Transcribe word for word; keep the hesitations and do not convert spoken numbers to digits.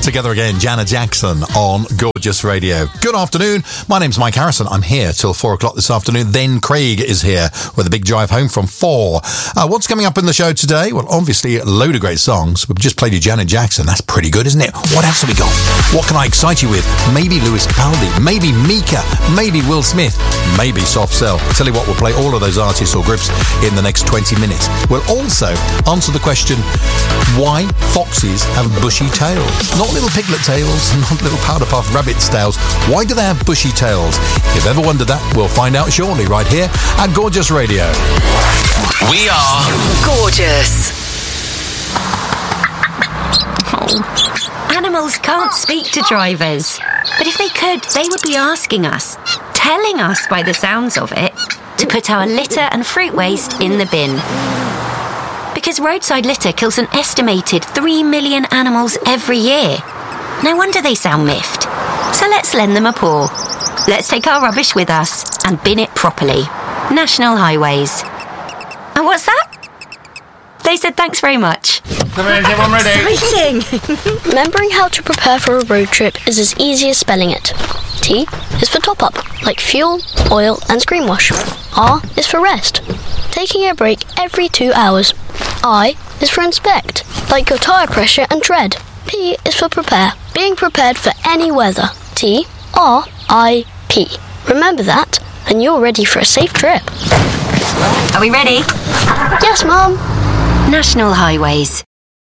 Together again, Janet Jackson on Gorgeous Radio. Good afternoon. My name's Mike Harrison. I'm here till four o'clock this afternoon. Then Craig is here with a big drive home from four. Uh, what's coming up in the show today? Well, obviously, a load of great songs. We've just played you Janet Jackson. That's pretty good, isn't it? What else have we got? What can I excite you with? Maybe Lewis Capaldi. Maybe Mika. Maybe Will Smith. Maybe Soft Cell. Tell you what, we'll play all of those artists or groups in the next twenty minutes. We'll also answer the question, why foxes have bushy tails? Not little piglet tails, not little powder puff rabbit's tails. Why do they have bushy tails? If you've ever wondered that, we'll find out shortly right here at Gorgeous Radio. We are Gorgeous. Oh. Animals can't speak to drivers. But if they could, they would be asking us, telling us by the sounds of it, to put our litter and fruit waste in the bin. Because roadside litter kills an estimated three million animals every year. No wonder they sound miffed. So let's lend them a paw. Let's take our rubbish with us and bin it properly. National Highways. And what's that? They said thanks very much. Everyone ready? Exciting! Remembering how to prepare for a road trip is as easy as spelling it. T is for top up, like fuel, oil and screen wash. R is for rest, taking a break every two hours. I is for inspect, like your tyre pressure and tread. P is for prepare, being prepared for any weather. T R I P. Remember that, and you're ready for a safe trip. Are we ready? Yes, Mum. National Highways.